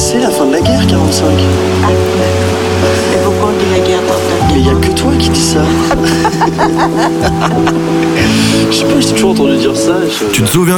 c'est la fin de la guerre, 45. Ah, et pourquoi on dit la guerre dans Mais y a que toi qui dis ça. Je sais pas, j'ai toujours entendu dire ça. Tu te souviens